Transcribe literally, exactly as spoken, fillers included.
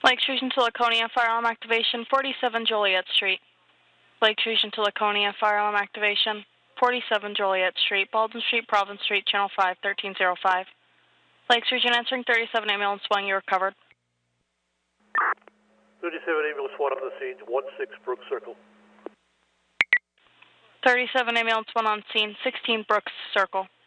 Lakes Region to Laconia, fire alarm activation, forty-seven Joliet Street. Lakes Region to Laconia, fire alarm activation, forty-seven Joliet Street, Baldwin Street, Province Street, Channel five, thirteen oh five. Lakes Region answering thirty-seven ambulance one, you are covered. thirty-seven ambulance one on the scene, one six Brooks Circle. thirty-seven ambulance one on scene, sixteen Brooks Circle.